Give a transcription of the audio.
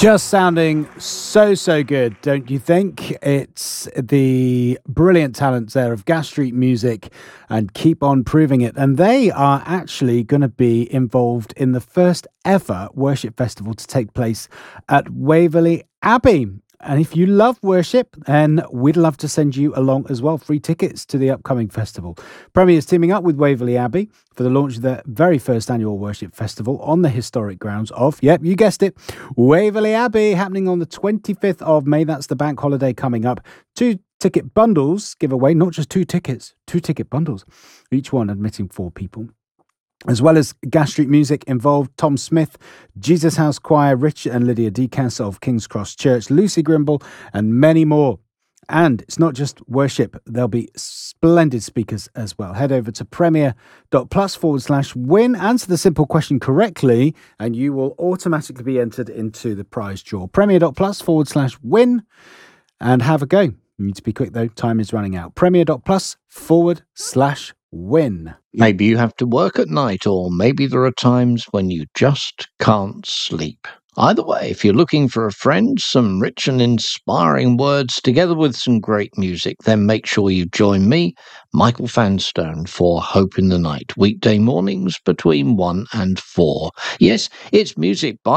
Just sounding so good, don't you think? It's the brilliant talents there of Gas Street Music and Keep On Proving It. And they are actually going to be involved in the first ever worship festival to take place at Waverley Abbey. And if you love worship, then we'd love to send you along as well. Free tickets to the upcoming festival. Premier is teaming up with Waverley Abbey for the launch of their very first annual worship festival on the historic grounds of, yep, you guessed it, Waverley Abbey, happening on the 25th of May. That's the bank holiday coming up. 2 ticket bundles giveaway, not just 2 tickets, 2 ticket bundles, each one admitting 4 people. As well as Gas Street Music involved, Tom Smith, Jesus House Choir, Rich and Lydia Decas of King's Cross Church, Lucy Grimble, and many more. And it's not just worship, there'll be splendid speakers as well. Head over to premier.plus/win, answer the simple question correctly, and you will automatically be entered into the prize draw. Premier.plus/win, and have a go. You need to be quick though, time is running out. Premier.plus/win. Maybe you have to work at night, or maybe there are times when you just can't sleep. Either way, if you're looking for a friend, some rich and inspiring words together with some great music, then make sure you join me, Michael Fanstone, for Hope in the Night, weekday mornings between 1 and 4. Yes, it's music by